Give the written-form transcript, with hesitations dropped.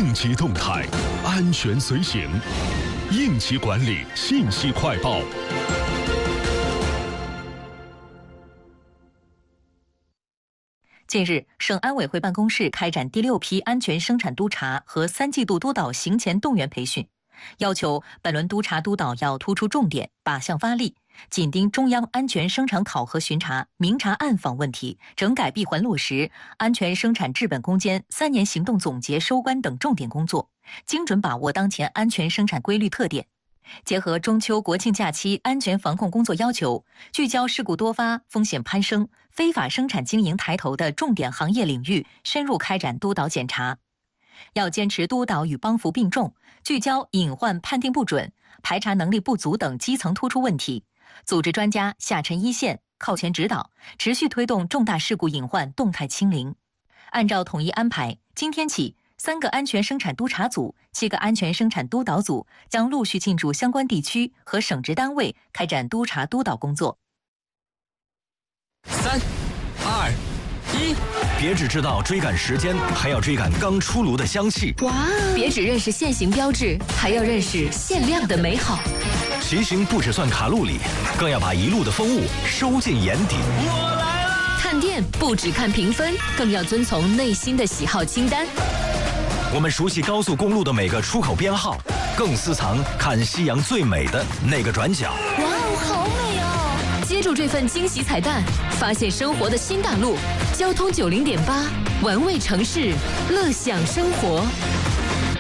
应急动态，安全随行，应急管理信息快报。 近日，省安委会办公室开展第6批安全生产督查和3季度督导行前动员培训，要求本轮督查督导要突出重点，靶向发力，紧盯中央安全生产考核巡查、明察暗访问题，整改闭环落实安全生产治本攻坚3年行动总结收官等重点工作，精准把握当前安全生产规律特点。结合中秋国庆假期安全防控工作要求，聚焦事故多发、风险攀升、非法生产经营抬头的重点行业领域，深入开展督导检查。要坚持督导与帮扶并重，聚焦隐患判定不准、排查能力不足等基层突出问题，组织专家下沉一线，靠前指导，持续推动重大事故隐患动态清零。按照统一安排，今天起，3个安全生产督查组、7个安全生产督导组将陆续进驻相关地区和省直单位，开展督查督导工作。 3、2、1，别只知道追赶时间，还要追赶刚出炉的香气。 哇！别只认识限行标志，还要认识限量的美好。 骑行不只算卡路里，更要把一路的风物收进眼底。 我来了！看店不只看评分，更要遵从内心的喜好清单。 我们熟悉高速公路的每个出口编号，更私藏看夕阳最美的那个转角。 哇哦，好美哦！接住这份惊喜彩蛋，发现生活的新大陆。交通90.8，玩味城市，乐享生活。